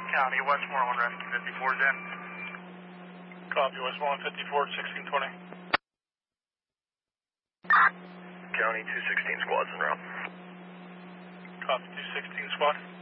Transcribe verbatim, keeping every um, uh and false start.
County, Westmore, one rescue fifty-four is in. Copy, Westmore one fifty-four, sixteen twenty. County two sixteen squads en route. Copy, two sixteen squad.